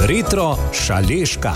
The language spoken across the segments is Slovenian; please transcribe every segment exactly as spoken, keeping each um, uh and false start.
Retro Šaleška.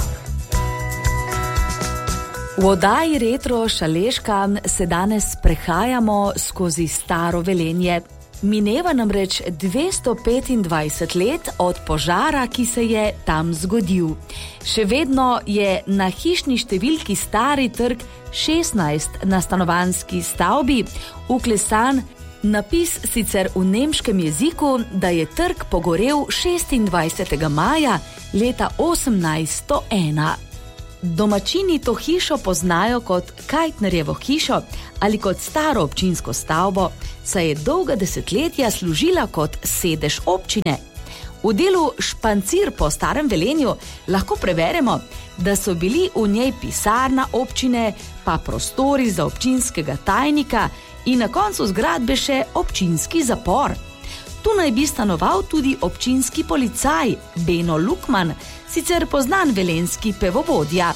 V oddaji Retro Šaleška se danes prehajamo skozi staro Velenje. Mineva namreč dvesto petindvajset let od požara, ki se je tam zgodil. Še vedno je na hišni številki Stari trg šestnajst na stanovanjski stavbi vklesan napis sicer v nemškem jeziku, da je trg pogorel šestindvajsetega maja leta osemnajststo ena. Domačini to hišo poznajo kot Kajtnerjevo hišo ali kot staro občinsko stavbo, saj je dolga desetletja služila kot sedež občine. V delu Špancir po starem Velenju lahko preverimo, da so bili v njej pisarna občine, pa prostori za občinskega tajnika in na koncu zgradbe še občinski zapor. Tu naj bi stanoval tudi občinski policaj Beno Lukman, sicer poznan velenjski pevovodja.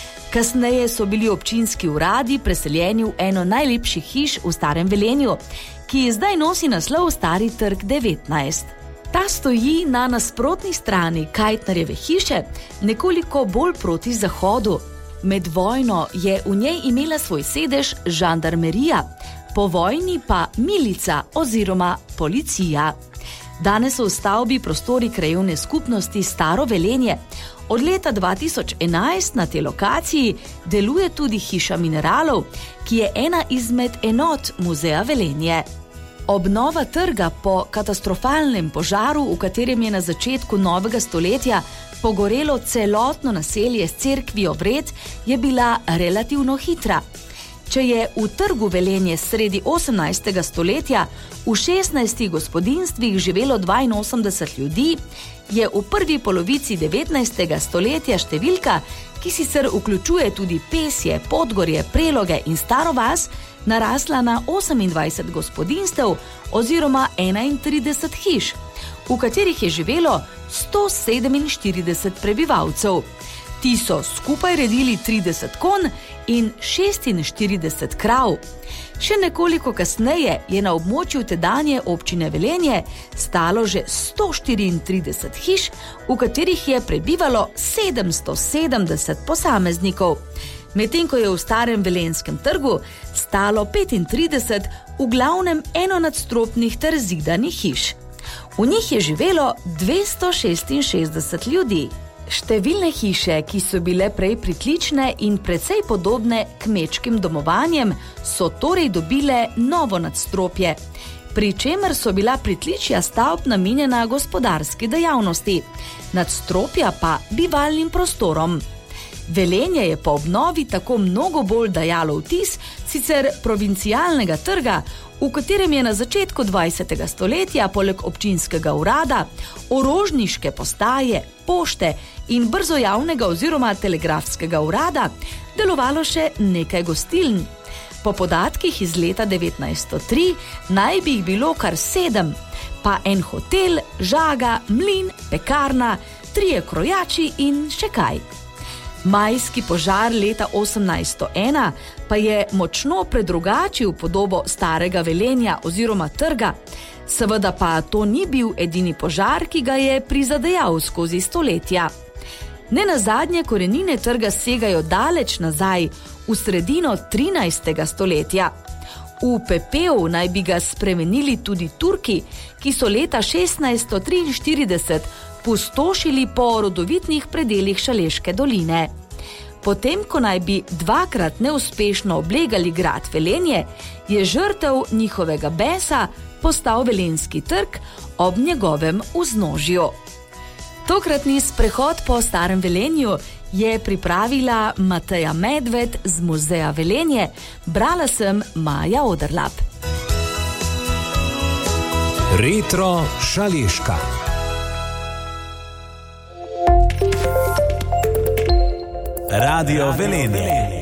Kasneje so bili občinski uradi preseljeni v eno najlepših hiš v starem Velenju, ki zdaj nosi naslov Stari trg devetnajst. Ta stoji na nasprotni strani Kajtnerjeve hiše, nekoliko bolj proti zahodu. Med vojno je v njej imela svoj sedež žandarmerija, po vojni pa milica oziroma policija. Danes so v stavbi prostori krajevne skupnosti Staro Velenje. Od leta dva tisoč enajst na tej lokaciji deluje tudi hiša mineralov, ki je ena izmed enot muzeja Velenje. Obnova trga po katastrofalnem požaru, v katerem je na začetku novega stoletja pogorelo celotno naselje s cerkvijo vred, je bila relativno hitra. Če je v trgu Velenje sredi osemnajstega stoletja v šestnajstih gospodinjstvih živelo dvainosemdeset ljudi, je v prvi polovici devetnajstega stoletja številka, ki sicer vključuje tudi Pesje, Podgorje, Preloge in Staro vas, narasla na osemindvajset gospodinjstev oziroma enaintrideset hiš, v katerih je živelo sto sedeminštirideset prebivalcev. Ti so skupaj redili trideset konj in šestinštirideset krav. Še nekoliko kasneje je na območju tedanje občine Velenje stalo že sto štiriintrideset hiš, v katerih je prebivalo sedemsto sedemdeset posameznikov. Medtem ko je v starem velenjskem trgu stalo petintrideset v glavnem enonadstropnih ter zidanih hiš. V njih je živelo dvesto šestinšestdeset ljudi. Številne hiše, ki so bile prej pritlične in precej podobne kmečkim domovanjem, so torej dobile novo nadstropje, pri čemer so bila pritličja stavb namenjena gospodarski dejavnosti, nadstropja pa bivalnim prostorom. Velenje je po obnovi tako mnogo bolj dajalo vtis sicer provincialnega trga, v katerem je na začetku dvajsetega stoletja poleg občinskega urada, orožniške postaje, pošte in brzojavnega oziroma telegrafskega urada delovalo še nekaj gostiln. Po podatkih iz leta devetnajststo tri naj bi jih bilo kar sedem, pa en hotel, žaga, mlin, pekarna, trije krojači in še kaj. Majski požar leta osemnajststo ena pa je močno predrugačil podobo starega Velenja oziroma trga, seveda pa to ni bil edini požar, ki ga je prizadejal skozi stoletja. Nenazadnje korenine trga segajo daleč nazaj, v sredino trinajstega stoletja. V pepel naj bi ga spremenili tudi Turki, ki so leta šestnajststo triinštirideset pustošili po rodovitnih predelih Šaleške doline. Potem, ko naj bi dvakrat neuspešno oblegali grad Velenje, je žrtev njihovega besa postal Velenjski trg ob njegovem vznožju. Tokratni sprehod po starem Velenju je pripravila Mateja Medved z muzeja Velenje, brala sem Maja Oderlap. Retro Šaleška. Radio Velenje.